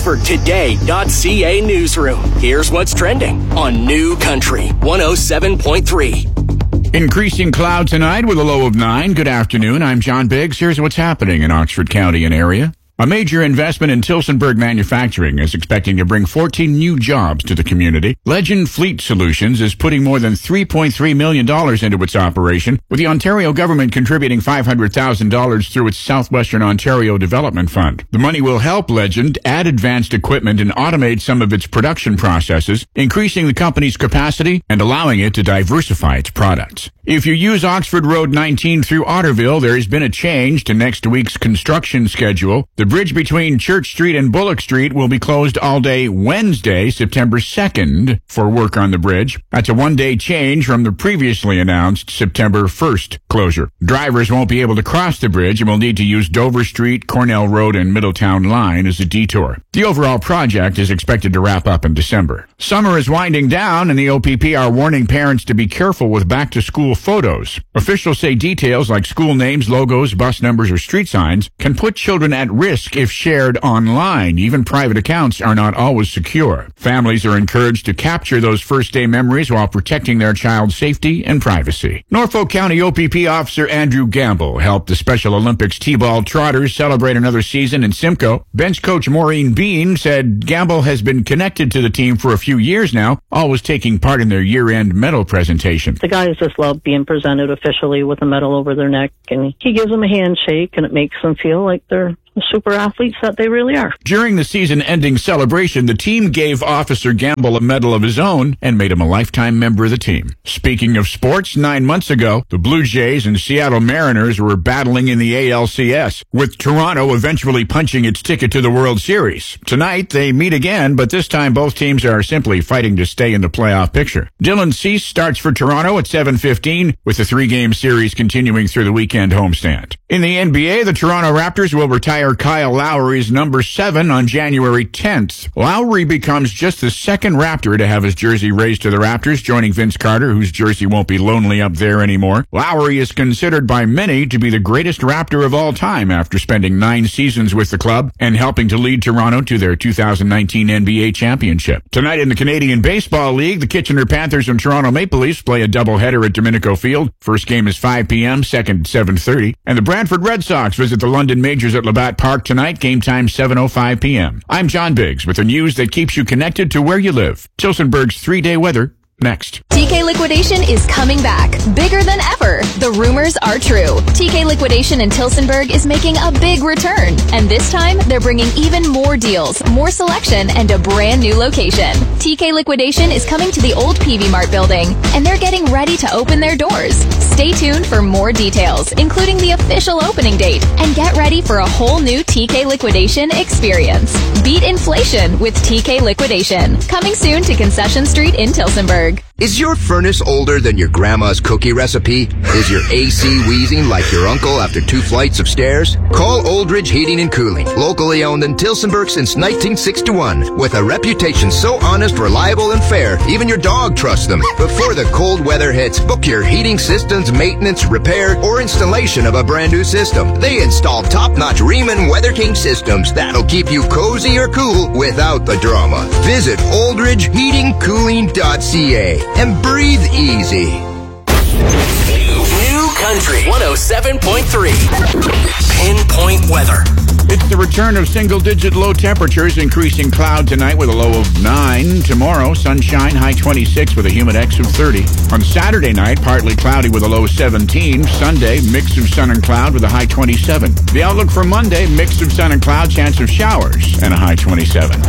OxfordToday.ca newsroom. Here's what's trending on New Country 107.3. Increasing cloud tonight with a low of 9. Good afternoon. I'm John Biggs. Here's what's happening in Oxford County and area. A major investment in Tillsonburg Manufacturing is expecting to bring 14 new jobs to the community. Legend Fleet Solutions is putting more than $3.3 million into its operation, with the Ontario government contributing $500,000 through its Southwestern Ontario Development Fund. The money will help Legend add advanced equipment and automate some of its production processes, increasing the company's capacity and allowing it to diversify its products. If you use Oxford Road 19 through Otterville, there has been a change to next week's construction schedule. The bridge between Church Street and Bullock Street will be closed all day Wednesday, September 2nd, for work on the bridge. That's a one-day change from the previously announced September 1st closure. Drivers won't be able to cross the bridge and will need to use Dover Street, Cornell Road, and Middletown Line as a detour. The overall project is expected to wrap up in December. Summer is winding down, and the OPP are warning parents to be careful with back-to-school photos. Officials say details like school names, logos, bus numbers, or street signs can put children at risk if shared online. Even private accounts are not always secure. Families are encouraged to capture those first-day memories while protecting their child's safety and privacy. Norfolk County OPP officer Andrew Gamble helped the Special Olympics T-ball trotters celebrate another season in Simcoe. Bench coach Maureen Bean said Gamble has been connected to the team for a few years now, always taking part in their year-end medal presentation. The guys just love being presented officially with a medal over their neck, and he gives them a handshake, and it makes them feel like they're the super athletes that they really are. During the season-ending celebration, the team gave Officer Gamble a medal of his own and made him a lifetime member of the team. Speaking of sports, 9 months ago, the Blue Jays and Seattle Mariners were battling in the ALCS, with Toronto eventually punching its ticket to the World Series. Tonight, they meet again, but this time both teams are simply fighting to stay in the playoff picture. Dylan Cease starts for Toronto at 7:15, with the three-game series continuing through the weekend homestand. In the NBA, the Toronto Raptors will retire Kyle Lowry's number 7 on January 10th. Lowry becomes just the second Raptor to have his jersey raised to the Raptors, joining Vince Carter, whose jersey won't be lonely up there anymore. Lowry is considered by many to be the greatest Raptor of all time after spending 9 seasons with the club and helping to lead Toronto to their 2019 NBA championship. Tonight in the Canadian Baseball League, the Kitchener Panthers and Toronto Maple Leafs play a doubleheader at Dominico Field. First game is 5 p.m., second 7:30. And the Brantford Red Sox visit the London Majors at Labatt Park tonight, game time 7:05 p.m. I'm John Biggs with the news that keeps you connected to where you live. Tillsonburg's 3-day weather next. TK Liquidation is coming back, bigger than ever. The rumors are true. TK Liquidation in Tillsonburg is making a big return. And this time, they're bringing even more deals, more selection, and a brand new location. TK Liquidation is coming to the old PV Mart building, and they're getting ready to open their doors. Stay tuned for more details, including the official opening date, and get ready for a whole new TK Liquidation experience. Beat inflation with TK Liquidation. Coming soon to Concession Street in Tillsonburg. Is your furnace older than your grandma's cookie recipe? Is your AC wheezing like your uncle after 2 flights of stairs? Call Oldridge Heating and Cooling, locally owned in Tillsonburg since 1961. With a reputation so honest, reliable, and fair, even your dog trusts them. Before the cold weather hits, book your heating systems maintenance, repair, or installation of a brand new system. They install top-notch Riemann Weather King systems that'll keep you cozy or cool without the drama. Visit oldridgeheatingcooling.ca and breathe easy. New Country 107.3. Pinpoint weather. It's the return of single-digit low temperatures, increasing cloud tonight with a low of 9. Tomorrow, sunshine, high 26 with a humidex of 30. On Saturday night, partly cloudy with a low 17. Sunday, mix of sun and cloud with a high 27. The outlook for Monday, mix of sun and cloud, chance of showers, and a high 27.